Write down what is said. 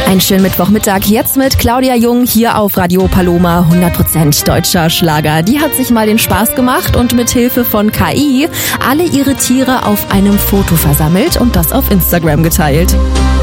Einen schönen Mittwochmittag jetzt mit Claudia Jung hier auf Radio Paloma, 100% deutscher Schlager. Die hat sich mal den Spaß gemacht und mit Hilfe von KI alle ihre Tiere auf einem Foto versammelt und das auf Instagram geteilt.